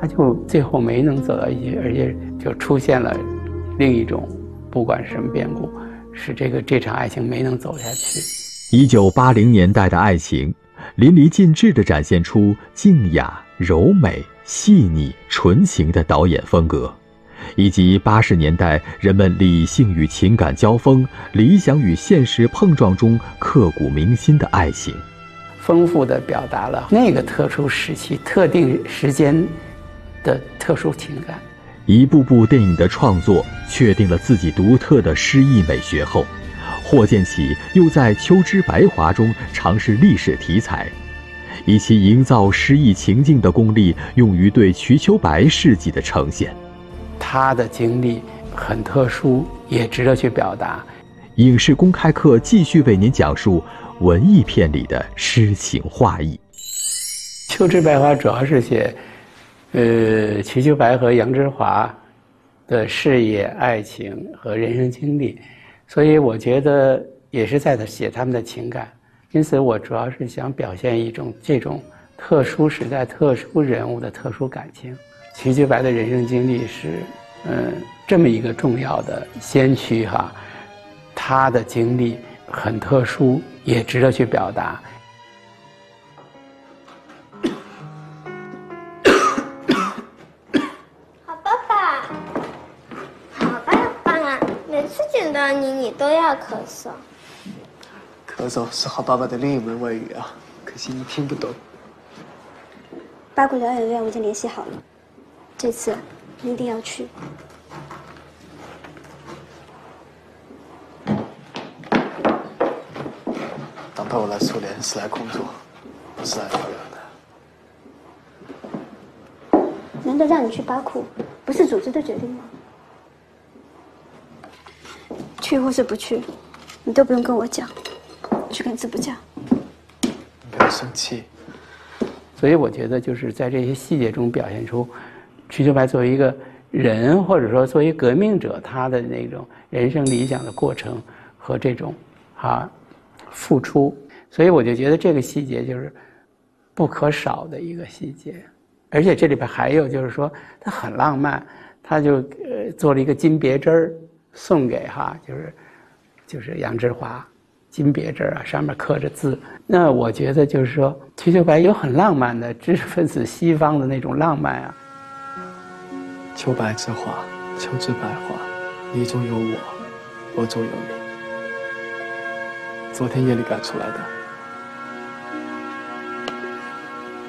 他就最后没能走到一起，而且就出现了另一种，不管是什么变故，使这场爱情没能走下去。 1980年代的爱情，淋漓尽致地展现出静雅、柔美、细腻、纯情的导演风格，以及80年代人们理性与情感交锋、理想与现实碰撞中刻骨铭心的爱情， 丰富地表达了那个特殊时期、特定时间的特殊情感。 一部部电影的创作确定了自己独特的诗意美学后，霍建起又在《秋之白华》中尝试历史题材，以其营造诗意情境的功力用于对瞿秋白事迹的呈现。 他的经历很特殊，也值得去表达。 影视公开课继续为您讲述文艺片里的诗情画意。 《秋之白华》主要是写瞿秋白和杨之华的事业、爱情和人生经历，所以我觉得也是在写他们的情感。因此我主要是想表现一种这种特殊时代、特殊人物的特殊感情。瞿秋白的人生经历是这么一个重要的先驱哈，他的经历很特殊，也值得去表达。 见到你都要咳嗽。 咳嗽是好爸爸的另一门外语啊，可惜你听不懂。 八股疗养院我已经联系好了，这次你一定要去。 党派我来苏联是来工作，不是来疗养的。 难道让你去巴库，不是组织的决定吗？去或是不去，你都不用跟我讲，去跟字部讲。 你不要生气。 所以我觉得就是在这些细节中表现出瞿秋白作为一个人，或者说作为革命者，他的那种人生理想的过程和这种付出。所以我就觉得这个细节就是不可少的一个细节。而且这里边还有就是说他很浪漫，他就做了一个金别针送给就是杨之华，金别针上面刻着字。那我觉得就是说瞿秋白有很浪漫的知识分子西方的那种浪漫啊。 秋白之华，秋之白华，你中有我，我中有你。昨天夜里赶出来的。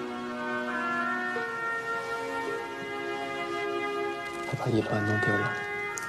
他把一乱弄丢了。